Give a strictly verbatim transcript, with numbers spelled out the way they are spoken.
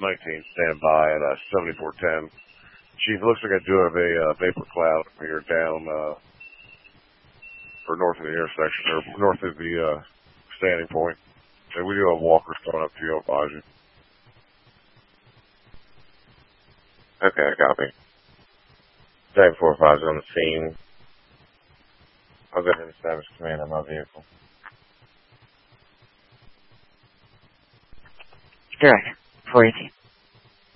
nineteen, stand by at uh, seventy-four ten. Chief, it looks like I do have a uh, vapor cloud here down, uh, or north of the intersection, or north of the uh, standing point. And we do have walkers coming up to you, I'll advise you. Okay, copy. Tag four five is on the scene. I'll go ahead and establish command on my vehicle. Direct, four eighteen.